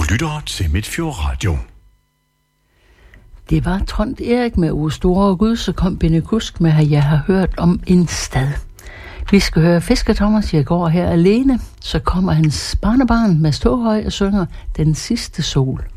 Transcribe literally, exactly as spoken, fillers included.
lytter til Midtfjord Radio. Det var Trond Erik med O Store Gud, så kom Benny Kusk med, at jeg har hørt om en stad. Vi skal høre Fisker Thomas, jeg går her alene. Så kommer hans barnebarn Mads Tåhøj og synger Den sidste sol.